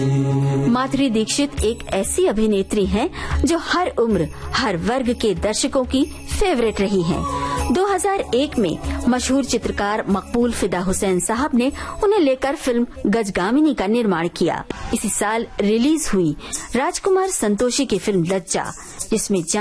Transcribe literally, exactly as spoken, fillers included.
माधुरी दीक्षित एक ऐसी अभिनेत्री हैं जो हर उम्र, हर वर्ग के दर्शकों की फेवरेट रही हैं। दो हज़ार एक में मशहूर चित्रकार मकबूल फिदा हुसैन साहब ने उन्हें लेकर फिल्म गजगामिनी का निर्माण किया। इसी साल रिलीज हुई राजकुमार संतोषी की फिल्म लज्जा, जिसमें